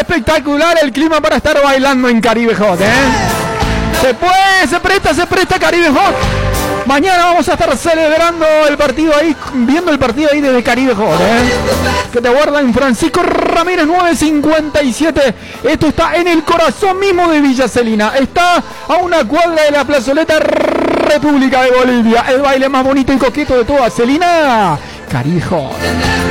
espectacular el clima para estar bailando en Caribe Hot, Se presta Caribe Hot. Mañana vamos a estar celebrando el partido ahí, viendo el partido ahí desde Caribe Hot, que te guardan Francisco Ramírez 957. Esto está en el corazón mismo de Villa Celina. Está a una cuadra de la plazoleta República de Bolivia. El baile más bonito y coqueto de toda Celina, Caribe Hot.